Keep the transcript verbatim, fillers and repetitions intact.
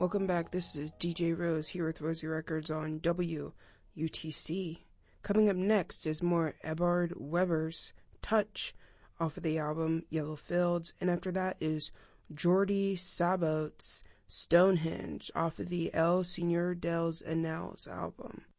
Welcome back. This is D J Rose here with Rosie Records on W U T C. Coming up next is more Edward Weber's Touch off of the album Yellow Fields, and after that is Jordi Sabot's Stonehenge off of the El Señor dels Anillos album.